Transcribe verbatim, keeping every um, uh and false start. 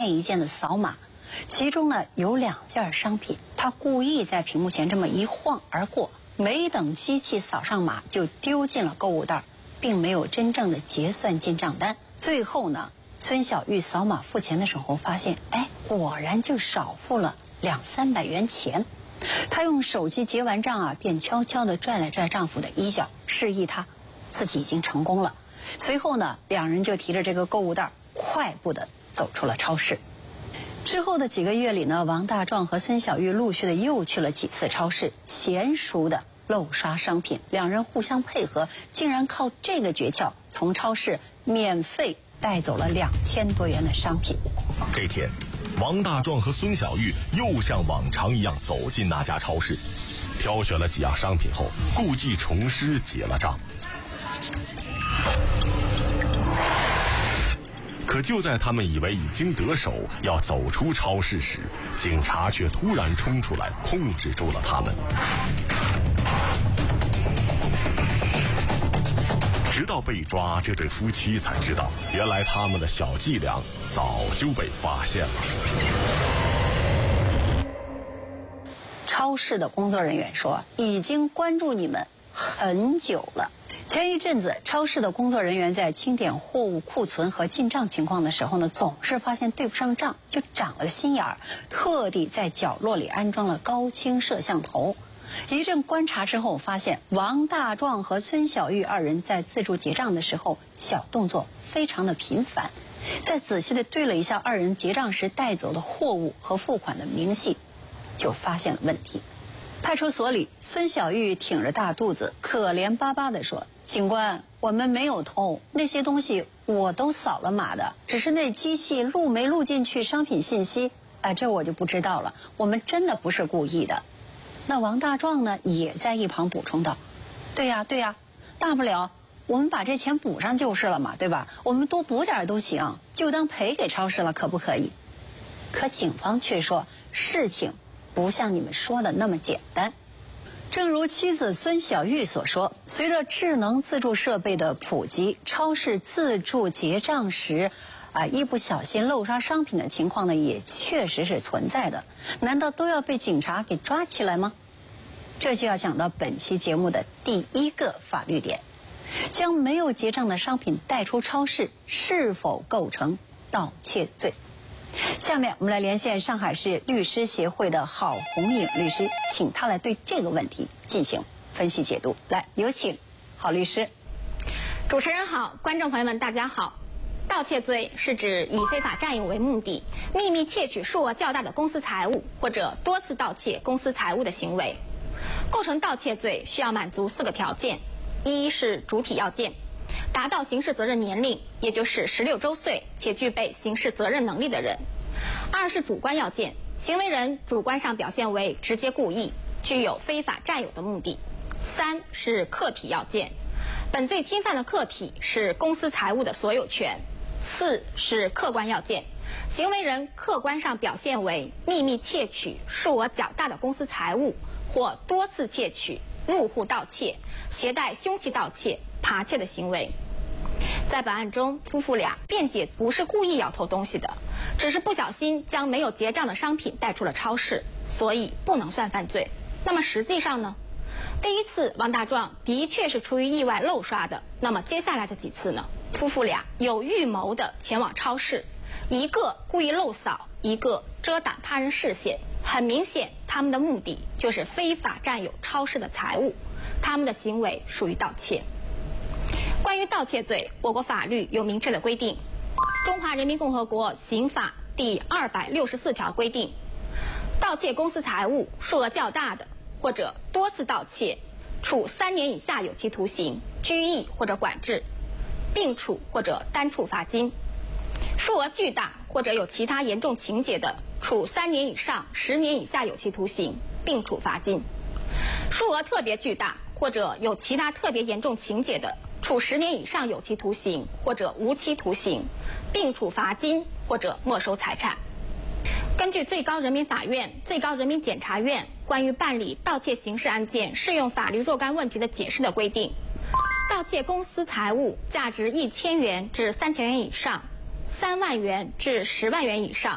件一件的扫码，其中呢有两件商品，他故意在屏幕前这么一晃而过，没等机器扫上码就丢进了购物袋，并没有真正的结算进账单。最后呢，孙小玉扫码付钱的时候发现，哎，果然就少付了两三百元钱。她用手机结完账啊，便悄悄地拽了拽丈夫的衣角，示意他自己已经成功了。随后呢，两人就提着这个购物袋快步地走出了超市。之后的几个月里呢，王大壮和孙小玉陆续的又去了几次超市，娴熟的漏刷商品，两人互相配合，竟然靠这个诀窍从超市免费带走了两千多元的商品。 这天，王大壮和孙小玉又像往常一样走进那家超市，挑选了几样商品后，故技重施结了账。可就在他们以为已经得手，要走出超市时，警察却突然冲出来，控制住了他们。直到被抓，这对夫妻才知道，原来他们的小伎俩早就被发现了。 超市的工作人员说，已经关注你们很久了。前一阵子，超市的工作人员在清点货物库存和进账情况的时候呢，总是发现对不上账，就长了个心眼儿，特地在角落里安装了高清摄像头。一阵观察之后，发现王大壮和孙小玉二人在自助结账的时候，小动作非常的频繁。再仔细的对了一下二人结账时带走的货物和付款的明细，就发现了问题。派出所里，孙小玉挺着大肚子，可怜巴巴地说：“警官，我们没有偷，那些东西我都扫了码的，只是那机器录没录进去商品信息，哎，这我就不知道了。我们真的不是故意的。”那王大壮呢，也在一旁补充道：“对呀，对呀，大不了我们把这钱补上就是了嘛，对吧？我们多补点都行，就当赔给超市了，可不可以？”可警方却说，事情不像你们说的那么简单。正如妻子孙小玉所说，随着智能自助设备的普及，超市自助结账时啊，一不小心漏刷商品的情况呢，也确实是存在的。难道都要被警察给抓起来吗？这就要讲到本期节目的第一个法律点：将没有结账的商品带出超市，是否构成盗窃罪？下面我们来连线上海市律师协会的郝红颖律师，请他来对这个问题进行分析解读。来，有请郝律师。 主持人好，观众朋友们大家好。盗窃罪是指以非法占有为目的，秘密窃取数额较大的公司财物，或者多次盗窃公司财物的行为。构成盗窃罪需要满足四个条件：一是主体要件，达到刑事责任年龄，也就是十六周岁且具备刑事责任能力的人；二是主观要件，行为人主观上表现为直接故意，具有非法占有的目的；三是客体要件，本罪侵犯的客体是公司财物的所有权；四是客观要件，行为人客观上表现为秘密窃取数额较大的公司财物，或多次窃取、入户盗窃、携带凶器盗窃、扒窃的行为。在本案中，夫妇俩辩解不是故意要偷东西的，只是不小心将没有结账的商品带出了超市，所以不能算犯罪。那么实际上呢？第一次王大壮的确是出于意外漏刷的，那么接下来的几次呢？夫妇俩有预谋的前往超市，一个故意漏扫，一个遮挡他人视线。很明显，他们的目的就是非法占有超市的财物，他们的行为属于盗窃。关于盗窃罪，我国法律有明确的规定。中华人民共和国刑法第二百六十四条规定，盗窃公司财物数额较大的，或者多次盗窃，处三年以下有期徒刑、拘役或者管制，并处或者单处罚金；数额巨大或者有其他严重情节的，处三年以上十年以下有期徒刑，并处罚金；数额特别巨大或者有其他特别严重情节的，处十年以上有期徒刑或者无期徒刑，并处罚金或者没收财产。根据最高人民法院、最高人民检察院关于办理盗窃刑事案件适用法律若干问题的解释的规定，盗窃公司财物价值一千元至三千元以上，三万元至十万元以上，